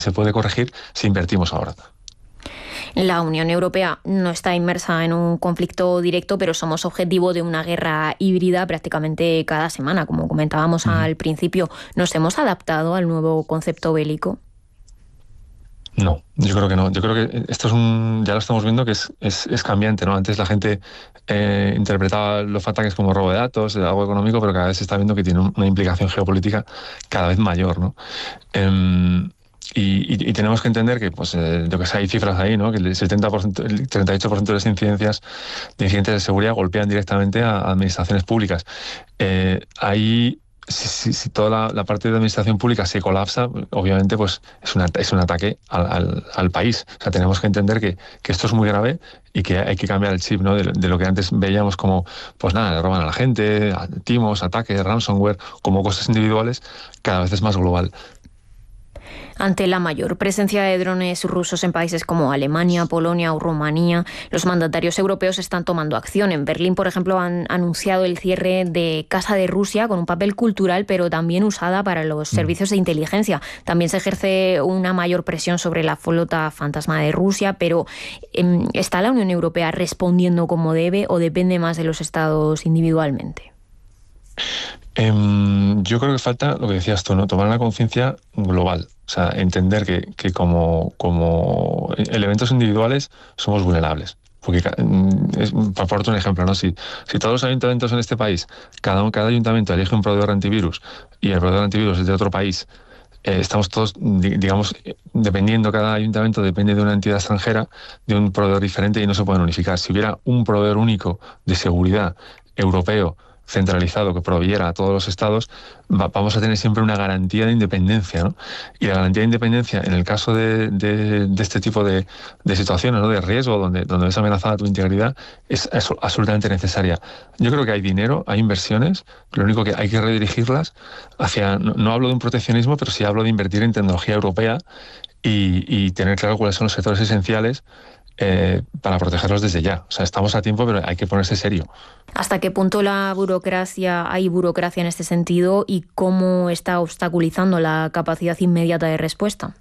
se puede corregir si invertimos ahora. La Unión Europea no está inmersa en un conflicto directo, pero somos objetivo de una guerra híbrida prácticamente cada semana, como comentábamos al principio. ¿Nos hemos adaptado al nuevo concepto bélico? No, yo creo que no. Yo creo que esto ya lo estamos viendo que es cambiante, ¿no? Antes la gente interpretaba los ataques como robo de datos, algo económico, pero cada vez se está viendo que tiene una implicación geopolítica cada vez mayor, ¿no? Y tenemos que entender que, pues, yo que sé, hay cifras ahí, ¿no? Que el 70%, el 38% de las incidencias de incidentes de seguridad golpean directamente a administraciones públicas. Ahí, si toda la parte de administración pública se colapsa, obviamente, pues es un ataque al país. O sea, tenemos que entender que esto es muy grave y que hay que cambiar el chip, ¿no? De lo que antes veíamos como, pues nada, le roban a la gente, timos, ataques, ransomware, como cosas individuales, cada vez es más global. Ante la mayor presencia de drones rusos en países como Alemania, Polonia o Rumanía, los mandatarios europeos están tomando acción. En Berlín, por ejemplo, han anunciado el cierre de Casa de Rusia con un papel cultural, pero también usada para los servicios de inteligencia. También se ejerce una mayor presión sobre la flota fantasma de Rusia, pero ¿está la Unión Europea respondiendo como debe o depende más de los estados individualmente? Yo creo que falta lo que decías tú, ¿no? Tomar una conciencia global. O sea, entender que como elementos individuales somos vulnerables. Porque, para ponerte un ejemplo, ¿no? Si todos los ayuntamientos en este país, cada ayuntamiento elige un proveedor de antivirus y el proveedor de antivirus es de otro país, estamos todos, digamos, dependiendo, cada ayuntamiento depende de una entidad extranjera, de un proveedor diferente y no se pueden unificar. Si hubiera un proveedor único de seguridad europeo, centralizado, que proveyera a todos los estados, vamos a tener siempre una garantía de independencia, ¿no? Y la garantía de independencia, en el caso de este tipo de situaciones, ¿no? De riesgo, donde ves amenazada tu integridad, es absolutamente necesaria. Yo creo que hay dinero, hay inversiones, lo único que hay que redirigirlas hacia, no hablo de un proteccionismo, pero sí hablo de invertir en tecnología europea y tener claro cuáles son los sectores esenciales para protegerlos desde ya. O sea, estamos a tiempo, pero hay que ponerse serio. ¿Hasta qué punto hay burocracia en este sentido y cómo está obstaculizando la capacidad inmediata de respuesta?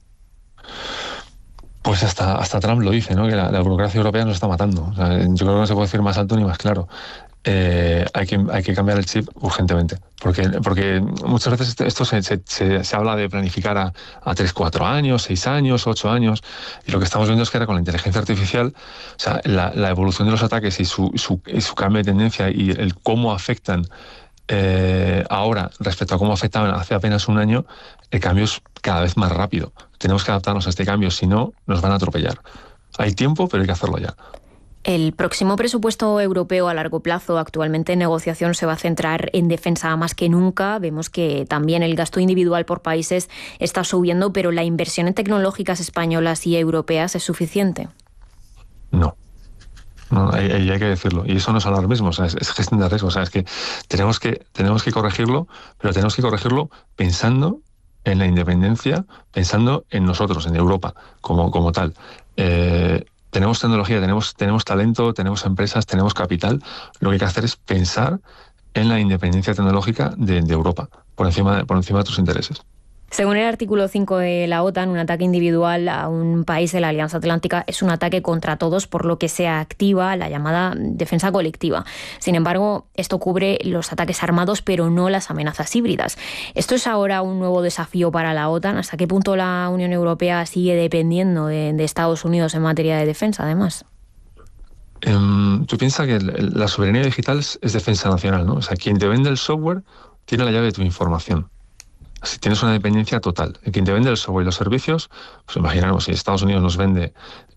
Pues hasta Trump lo dice, ¿no? Que la burocracia europea nos está matando. O sea, yo creo que no se puede decir más alto ni más claro. Hay que cambiar el chip urgentemente. Porque muchas veces esto se habla de planificar a 3, 4 años, 6 años, 8 años. Y lo que estamos viendo es que ahora con la inteligencia artificial, o sea, la evolución de los ataques y su cambio de tendencia y el cómo afectan ahora respecto a cómo afectaban hace apenas un año, el cambio es cada vez más rápido. Tenemos que adaptarnos a este cambio, si no, nos van a atropellar. Hay tiempo, pero hay que hacerlo ya. El próximo presupuesto europeo a largo plazo, actualmente en negociación, se va a centrar en defensa más que nunca. Vemos que también el gasto individual por países está subiendo, pero ¿la inversión en tecnológicas españolas y europeas es suficiente? No. No, hay que decirlo. Y eso no es alarmismo, o sea, es gestión de riesgo. O sea, es que tenemos que corregirlo, pero tenemos que corregirlo pensando en la independencia, pensando en nosotros, en Europa, como tal. Tenemos tecnología, tenemos talento, tenemos empresas, tenemos capital. Lo que hay que hacer es pensar en la independencia tecnológica de Europa, por encima de tus intereses. Según el artículo 5 de la OTAN, un ataque individual a un país de la Alianza Atlántica es un ataque contra todos, por lo que se activa la llamada defensa colectiva. Sin embargo, esto cubre los ataques armados, pero no las amenazas híbridas. ¿Esto es ahora un nuevo desafío para la OTAN? ¿Hasta qué punto la Unión Europea sigue dependiendo de Estados Unidos en materia de defensa, además? Tú piensas que la soberanía digital es defensa nacional, ¿no? O sea, quien te vende el software tiene la llave de tu información. Si tienes una dependencia total. Quien te vende el software y los servicios, pues imaginamos, si Estados Unidos nos vende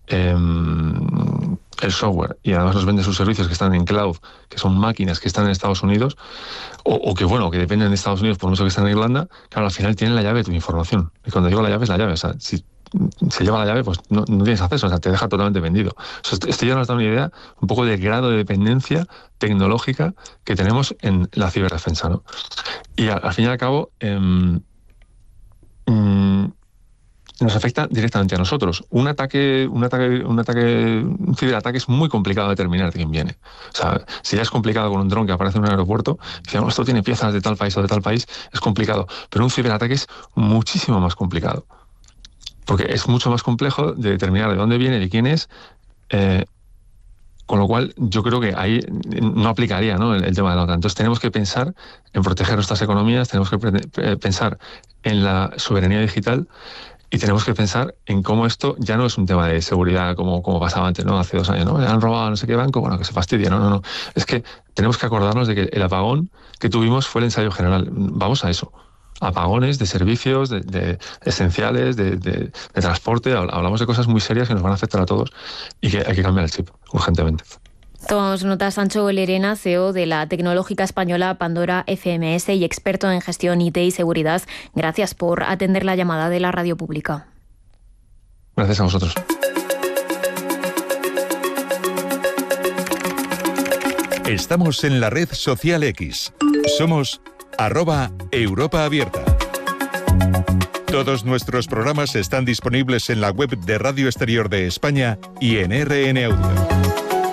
el software y además nos vende sus servicios que están en cloud, que son máquinas que están en Estados Unidos, o que dependen de Estados Unidos por mucho que estén en Irlanda, claro, al final tienen la llave de tu información. Y cuando digo la llave, es la llave. O sea, si se lleva la llave, pues no tienes acceso, o sea, te deja totalmente vendido. Esto ya nos da una idea un poco del grado de dependencia tecnológica que tenemos en la ciberdefensa, ¿no? Y al fin y al cabo, nos afecta directamente a nosotros. Un ciberataque es muy complicado de determinar de quién viene. O sea, si ya es complicado con un dron que aparece en un aeropuerto, decíamos, esto tiene piezas de tal país o de tal país, es complicado. Pero un ciberataque es muchísimo más complicado. porque es mucho más complejo de determinar de dónde viene, de quién es, con lo cual yo creo que ahí no aplicaría, ¿no?, el tema de la OTAN. Entonces tenemos que pensar en proteger nuestras economías, tenemos que pensar en la soberanía digital y tenemos que pensar en cómo esto ya no es un tema de seguridad como pasaba antes, ¿no?, hace 2 años, ¿no? Le han robado no sé qué banco, bueno, que se fastidie, no. Es que tenemos que acordarnos de que el apagón que tuvimos fue el ensayo general. Vamos a eso. Apagones de servicios, de esenciales, de transporte. Hablamos de cosas muy serias que nos van a afectar a todos y que hay que cambiar el chip urgentemente. Tomamos nota. Sancho Lerena, CEO de la tecnológica española Pandora FMS y experto en gestión IT y seguridad. Gracias por atender la llamada de la radio pública. Gracias a vosotros. Estamos en la red social X. Somos @Europa Abierta. Todos nuestros programas están disponibles en la web de Radio Exterior de España y en RN Audio.